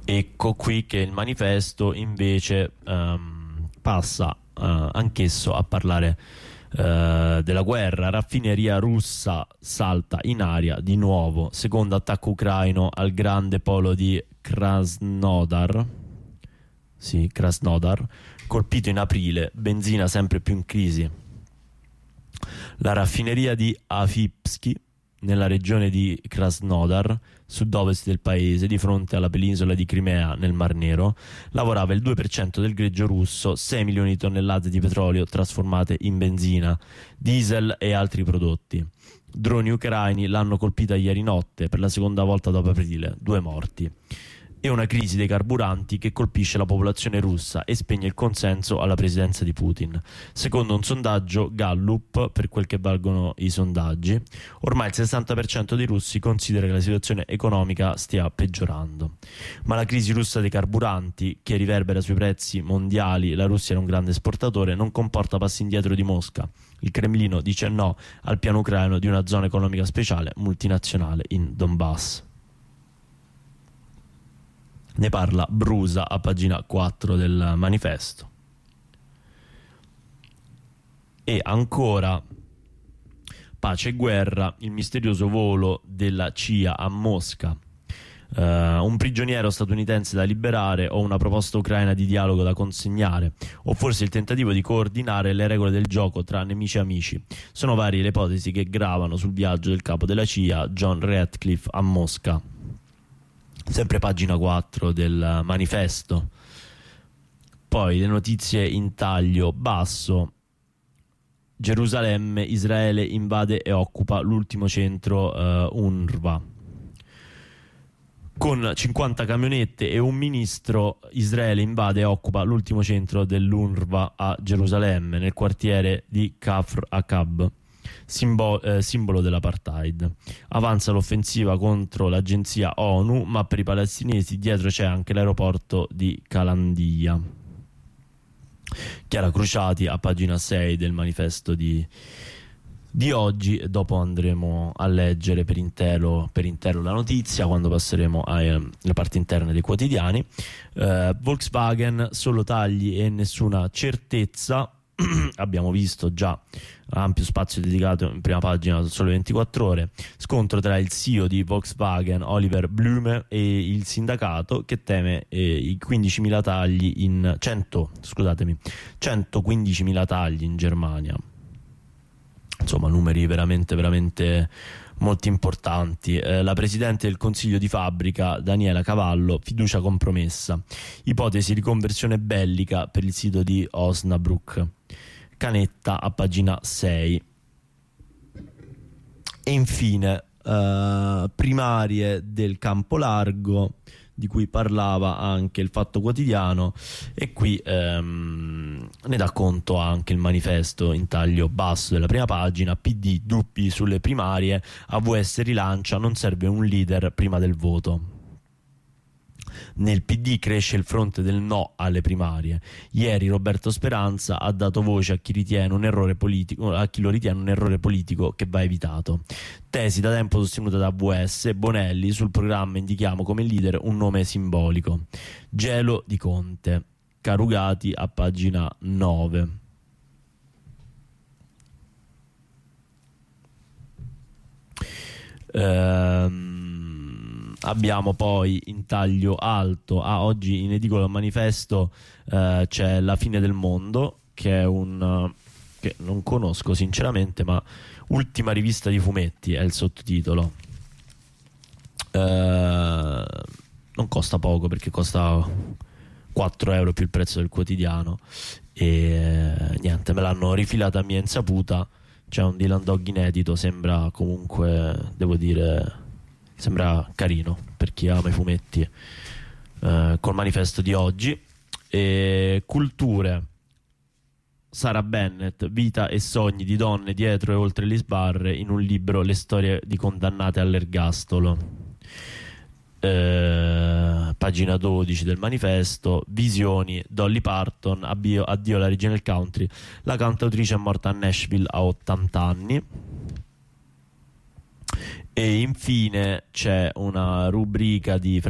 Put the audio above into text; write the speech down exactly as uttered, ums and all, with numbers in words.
Ecco qui che il manifesto invece um, passa uh, anch'esso a parlare uh, della guerra. Raffineria russa salta in aria di nuovo, secondo attacco ucraino al grande polo di Krasnodar, sì, Krasnodar, colpito in aprile, benzina sempre più in crisi. La raffineria di Avipsky, nella regione di Krasnodar, sud-ovest del paese, di fronte alla penisola di Crimea nel Mar Nero, lavorava il due per cento del greggio russo, sei milioni di tonnellate di petrolio trasformate in benzina, diesel e altri prodotti. Droni ucraini l'hanno colpita ieri notte per la seconda volta dopo aprile, due morti. E una crisi dei carburanti che colpisce la popolazione russa e spegne il consenso alla presidenza di Putin. Secondo un sondaggio Gallup, per quel che valgono i sondaggi, ormai il sessanta per cento dei russi considera che la situazione economica stia peggiorando. Ma la crisi russa dei carburanti, che riverbera sui prezzi mondiali, la Russia era un grande esportatore, non comporta passi indietro di Mosca. Il Cremlino dice no al piano ucraino di una zona economica speciale multinazionale in Donbass. Ne parla Brusa a pagina quattro del manifesto. E ancora pace e guerra, il misterioso volo della C I A a Mosca, uh, un prigioniero statunitense da liberare o una proposta ucraina di dialogo da consegnare, o forse il tentativo di coordinare le regole del gioco tra nemici e amici. Sono varie le ipotesi che gravano sul viaggio del capo della C I A, John Ratcliffe, a Mosca. Sempre pagina quattro del manifesto. Poi le notizie in taglio basso. Gerusalemme, Israele invade e occupa l'ultimo centro uh, UNRWA. Con cinquanta camionette e un ministro, Israele invade e occupa l'ultimo centro dell'UNRWA a Gerusalemme, nel quartiere di Kafr Akab. Simbolo, eh, simbolo dell'apartheid. Avanza l'offensiva contro l'agenzia ONU, ma per i palestinesi dietro c'è anche l'aeroporto di Calandia. Chiara Cruciati a pagina sei del manifesto di, di oggi. Dopo andremo a leggere per intero, per intero la notizia quando passeremo alle parti interne dei quotidiani. eh, Volkswagen, solo tagli e nessuna certezza. Abbiamo visto già ampio spazio dedicato in prima pagina sul Sole ventiquattro Ore. Scontro tra il C E O di Volkswagen Oliver Blume e il sindacato, che teme eh, i quindicimila tagli in cento, scusatemi, centoquindicimila tagli in Germania. Insomma, numeri veramente veramente molto importanti. Eh, la presidente del consiglio di fabbrica Daniela Cavallo, fiducia compromessa, ipotesi di conversione bellica per il sito di Osnabrück. Canetta a pagina sei. E infine eh, primarie del campo largo, di cui parlava anche il Fatto Quotidiano, e qui ehm, ne dà conto anche il manifesto in taglio basso della prima pagina. P D dubbi sulle primarie, A V S rilancia, non serve un leader prima del voto. Nel P D cresce il fronte del no alle primarie. Ieri Roberto Speranza ha dato voce a chi ritiene un errore politico, a chi lo ritiene un errore politico che va evitato. Tesi da tempo sostenuta da A V S. Bonelli, sul programma indichiamo come leader un nome simbolico. Gelo di Conte. Carugati a pagina nove. Ehm Abbiamo poi in taglio alto, ah, oggi in edicola al manifesto eh, c'è La fine del mondo, che è un uh, che non conosco sinceramente, ma ultima rivista di fumetti è il sottotitolo. Eh, non costa poco, perché costa quattro euro più il prezzo del quotidiano, e eh, niente, me l'hanno rifilata a mia insaputa. C'è un Dylan Dog inedito, sembra comunque, devo dire, sembra carino per chi ama i fumetti, eh, col manifesto di oggi. E culture, Sara Bennett, vita e sogni di donne dietro e oltre le sbarre, in un libro le storie di condannate all'ergastolo. Eh, pagina dodici del manifesto. Visioni, Dolly Parton, addio, addio alla regina del country, la cantautrice è morta a Nashville a ottanta anni. E infine c'è una rubrica di